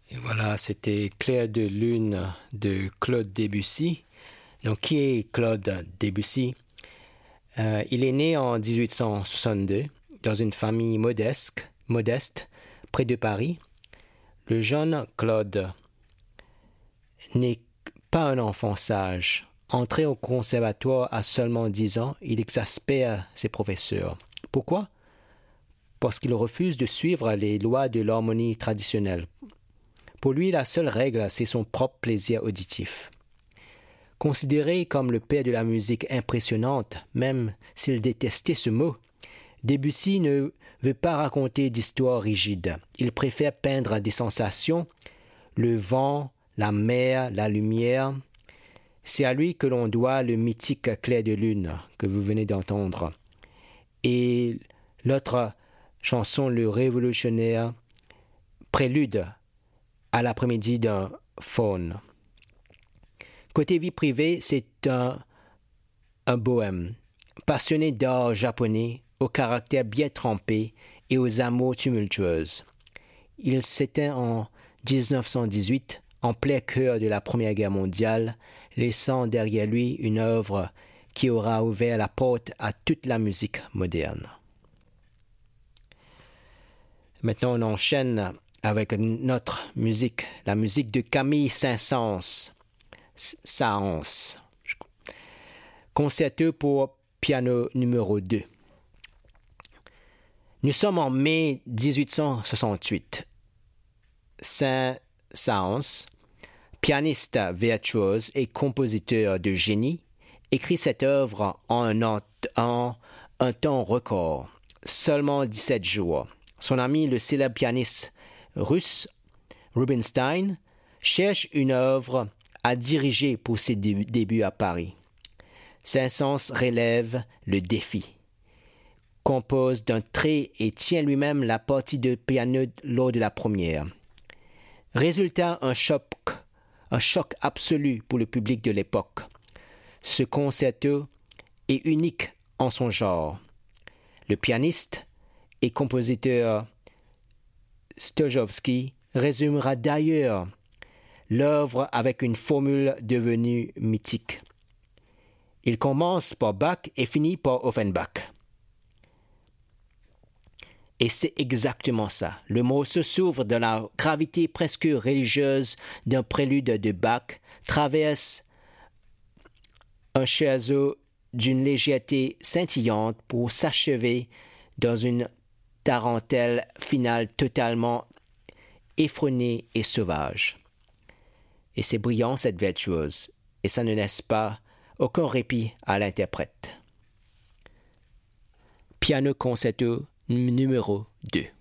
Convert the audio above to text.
Et voilà, c'était Clair de lune de Claude Debussy. Donc, qui est Claude Debussy? Il est né en 1862 dans une famille modeste près de Paris. Le jeune Claude n'est pas un enfant sage. Entré au conservatoire à seulement 10 ans, il exaspère ses professeurs. Pourquoi? Parce qu'il refuse de suivre les lois de l'harmonie traditionnelle. Pour lui, la seule règle, c'est son propre plaisir auditif. Considéré comme le père de la musique impressionnante, même s'il détestait ce mot, Debussy ne veut pas raconter d'histoires rigides. Il préfère peindre des sensations, le vent, la mer, la lumière. C'est à lui que l'on doit le mythique Clair de lune que vous venez d'entendre. Et l'autre chanson, le révolutionnaire prélude à l'après-midi d'un faune. Côté vie privée, c'est un bohème, passionné d'art japonais, au caractère bien trempé et aux amours tumultueuses. Il s'éteint en 1918, en plein cœur de la Première Guerre mondiale, laissant derrière lui une œuvre qui aura ouvert la porte à toute la musique moderne. Maintenant, on enchaîne avec notre musique, la musique de Camille Saint-Saëns. Concerto pour piano numéro 2. Nous sommes en mai 1868. Saint-Saëns, pianiste virtuose et compositeur de génie, écrit cette œuvre en un temps record, seulement 17 jours. Son ami, le célèbre pianiste russe Rubinstein, cherche une œuvre à diriger pour ses débuts à Paris. Saint-Saëns relève le défi, compose d'un trait et tient lui-même la partie de piano lors de la première. Résultat, un choc absolu pour le public de l'époque. Ce concerto est unique en son genre. Le pianiste et compositeur Stokowski résumera d'ailleurs l'œuvre avec une formule devenue mythique. Il commence par Bach et finit par Offenbach. Et c'est exactement ça. Le morceau s'ouvre de la gravité presque religieuse d'un prélude de Bach, traverse un scherzo d'une légèreté scintillante pour s'achever dans une tarentelle finale totalement effrénée et sauvage. Et c'est brillant, cette virtuose, et ça ne laisse pas aucun répit à l'interprète. Piano concerto numéro 2.